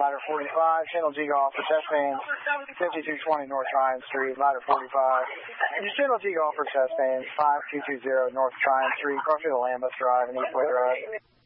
ladder 45, channel G Golf for test fans, 5220 North Tryon Street, ladder 45. And channel G Golf for test fans, 5220 North Tryon Street, Garfield Lambeth Drive and Eastway Drive.